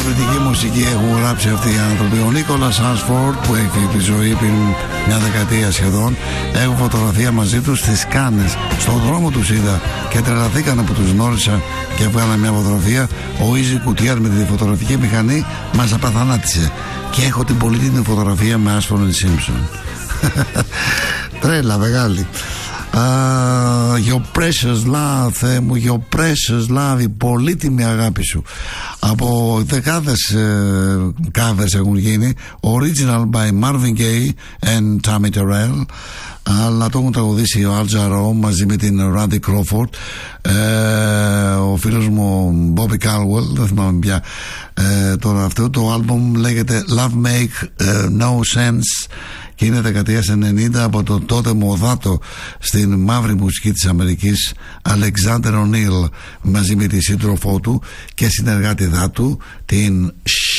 εκπληκτική μουσική έχουν γράψει αυτοί οι άνθρωποι. Ο Νίκολας Άσφορντ που έχει φύγει τη ζωή πριν μια δεκαετία σχεδόν, έχω φωτογραφία μαζί τους στις Κάνες. Στον δρόμο τους είδα και τρελαθήκανε που τους γνώρισα και έβγαλα μια φωτογραφία. Ο Ίζη Κουτιάρ με τη φωτογραφική μηχανή μας απαθανάτησε. Και έχω την πολύτιμη φωτογραφία με Άσφορντ Σίμψον. Τρέλα μεγάλη. Your precious love, Θεέ μου, your precious love, η πολύτιμη αγάπη σου. Από δεκάδες covers έχουν γίνει. Original by Marvin Gaye and Tammy Terrell, αλλά το έχουν τραγουδήσει ο Al Jarreau μαζί με την Randy Crawford, ο φίλος μου Bobby Caldwell, δεν θυμάμαι πια τώρα αυτό. Το άλμπομ λέγεται Love Make No Sense και είναι δεκαετίας 90 από τον τότε μοδάτο στην μαύρη μουσική της Αμερικής Alexander O'Neal μαζί με τη σύντροφό του και συνεργάτηδά του την